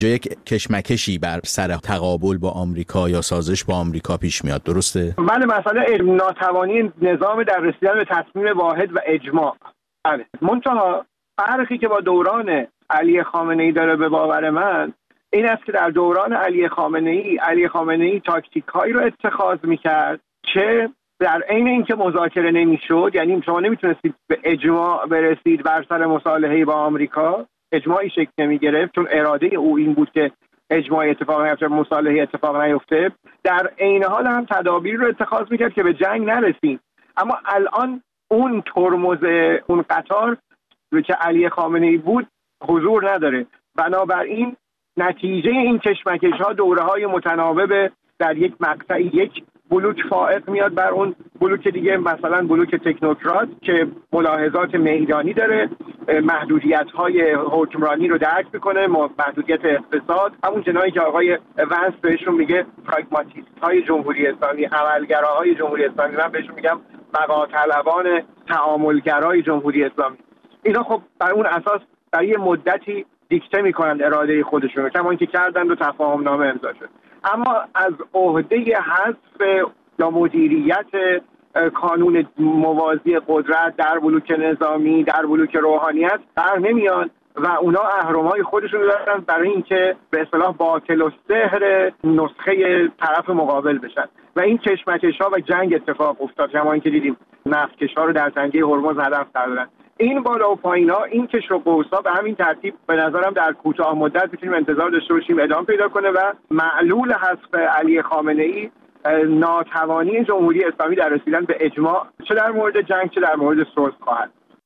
یک کشمکشی بر سر تقابل با آمریکا یا سازش با آمریکا پیش میاد، درسته؟ بله، مسئله ناتوانی نظام در رسیدن به تصمیم واحد و اجماع. بله، منتها فرقی که با دوران علی خامنه‌ای داره به باور من این است که در دوران علی خامنه‌ای تاکتیک‌هایی رو اتخاذ می‌کرد که در عین اینکه مذاکره نمی‌شد، یعنی شما نمی‌تونستید به اجماع برسید بر سر مصالحه با آمریکا، اجماعی شکل نمی‌گرفت چون اراده او این بود که اجماع اتفاق نیفته، مصالحه اتفاق نیفته. در عین حال هم تدابیر رو اتخاذ می‌کرد که به جنگ نرسید. اما الان اون ترمز اون قطار که علی خامنه‌ای بود حضور نداره. بنابراین نتیجه این کشمکش‌ها دوره‌های متناوب در یک مقطعی یک بلوک فائق میاد بر اون بلوک دیگه، مثلا بلوک تکنوکرات که ملاحظات میدانی داره، محدودیت‌های حکمرانی رو درک میکنه، محدودیت اقتصاد، همون جنایی که آقای ونس بهشون میگه پراگماتیست‌های جمهوری اسلامی، عملگراهای جمهوری اسلامی، من بهشون میگم بقاطلبان تعاملگرای جمهوری اسلامی. اینا خب بر اون اساس در یه مدتی دیکته میکنند اراده خودشون، کما اینکه کردند و تفاهم نامه امضا شد. اما از عهده حذف یا مدیریت کانون موازی قدرت در بلوک نظامی، در بلوک روحانیت بر نمیان و اونا اهرم‌های خودشون دارن برای اینکه به اصطلاح باطل و سحر نسخه طرف مقابل بشن و این کشمکش‌ها و جنگ اتفاق افتاد. کما اینکه دیدیم نفتکش‌ها رو در تنگه هرمز هدف قرار دادن. این بالا و پایین‌ها، این کشر و قوس‌ها به همین ترتیب به نظرم در کوتاه مدت می‌تونیم انتظار داشته باشیم ادامه پیدا کنه و معلول حذف علی خامنه‌ای ناتوانی جمهوری اسلامی در رسیدن به اجماع چه در مورد جنگ چه در مورد صلح خواهد.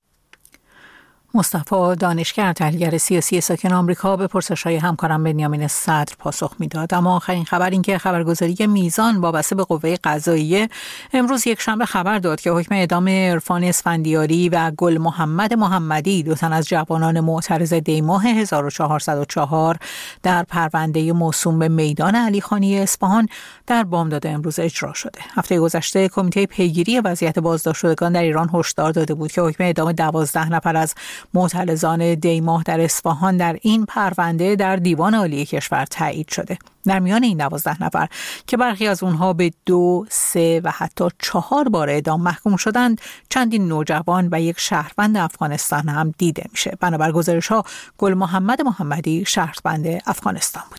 مصطفی دانشگر، تحلیلگر سیاسی ساکن آمریکا، به پرسش‌های همکارم بنیامین صدر پاسخ میداد. اما آخرین خبر این که خبرگزاری میزان وابسته به قوه قضاییه امروز یک شنبه خبر داد که حکم اعدام عرفان اسفندیاری و گل محمد محمدی، دو تن از جوانان معترض دیماه 1404 در پرونده موسوم به میدان علی خانی اصفهان در بامداد امروز اجرا شده. هفته گذشته کمیته پیگیری وضعیت بازداشتشدگان در ایران هشدار داده بود که حکم اعدام 12 نفر از معترضان دیماه در اصفهان در این پرونده در دیوان عالی کشور تایید شده. در میان این 12 نفر که برخی از اونها به 2، 3 و حتی 4 بار اعدام محکوم شدند، چندین نوجوان و یک شهروند افغانستان هم دیده میشه. بنابر گزارش‌ها گل محمد محمدی شهروند افغانستان بوده.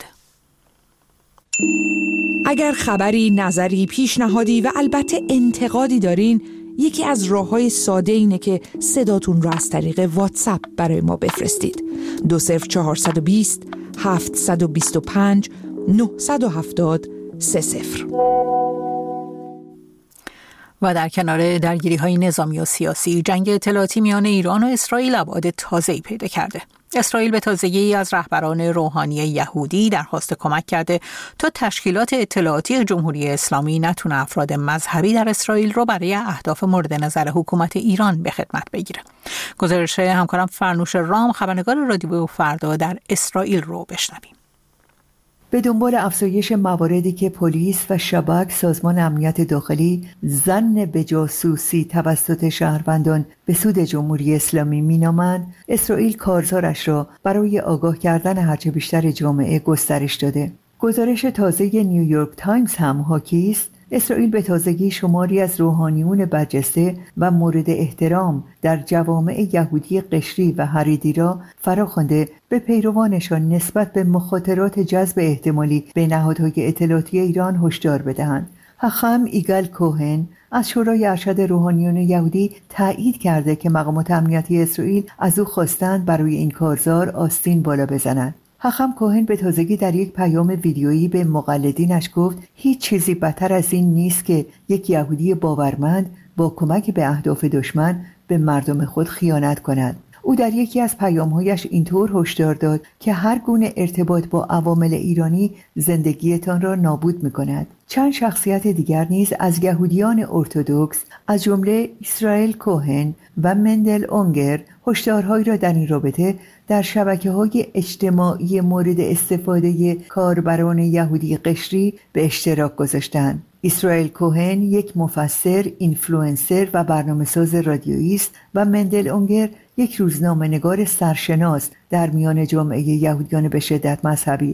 اگر خبری، نظری، پیشنهادی و البته انتقادی دارین، یکی از راه‌های ساده اینه که صداتون رو از طریق واتساپ برای ما بفرستید. 20420 725 970 30. و در کنار درگیری‌های نظامی و سیاسی، جنگ اطلاعاتی میان ایران و اسرائیل ابعاد تازه‌ای پیدا کرده. اسرائیل به تازگی از رهبران روحانی یهودی درخواست کمک کرده تا تشکیلات اطلاعاتی جمهوری اسلامی نتونه افراد مذهبی در اسرائیل رو برای اهداف مورد نظر حکومت ایران به خدمت بگیره. گزارش همکارم فرنوش رام، خبرنگار رادیو فردا در اسرائیل رو بشنویم. به دنبال افزایش مواردی که پلیس و شباک، سازمان امنیت داخلی، ظن به جاسوسی توسط شهروندان به سود جمهوری اسلامی مینامند، اسرائیل کارزارش را برای آگاه کردن هرچه بیشتر جامعه گسترش داده. گزارش تازه نیویورک تایمز هم حاکی است اسرائیل به تازگی شماری از روحانیون برجسته و مورد احترام در جوامع یهودی قشری و حریری را فراخوانده به پیروانشان نسبت به مخاطرات جذب احتمالی به نهادهای اطلاعاتی ایران هشدار بدهند. حخام ایگل کوهن از شورای ارشد روحانیون یهودی تایید کرده که مقامات امنیتی اسرائیل از او خواستند برای این کارزار آستین بالا بزنند. حخام کوهن به تازگی در یک پیام ویدیویی به مقلدینش گفت هیچ چیزی بدتر از این نیست که یک یهودی باورمند با کمک به اهداف دشمن به مردم خود خیانت کند. او در یکی از پیام‌هایش اینطور هشدار داد که هر گونه ارتباط با عوامل ایرانی زندگیتان را نابود می‌کند. چند شخصیت دیگر نیز از یهودیان ارتدوکس از جمله اسرائیل کوهن و مندل اونگر هشدارهایی را در این رابطه در شبکه‌های اجتماعی مورد استفاده کاربران یهودی قشری به اشتراک گذاشتند. اسرائیل کوهن یک مفسر، اینفلوئنسر و برنامه‌ساز رادیویی است و مندل اونگر یک روزنامه‌نگار سرشناس در میان جامعه یهودیان به شدت مذهبی